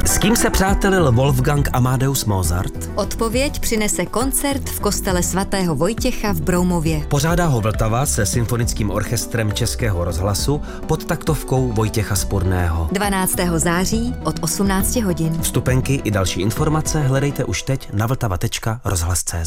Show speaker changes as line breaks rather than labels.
S kým se přátelil Wolfgang Amadeus Mozart?
Odpověď přinese koncert v kostele svatého Vojtěcha v Broumově.
Pořádá ho Vltava se symfonickým orchestrem Českého rozhlasu pod taktovkou Vojtěcha Spurného.
12. září od 18 hodin.
Vstupenky i další informace hledejte už teď na vltava.rozhlas.cz.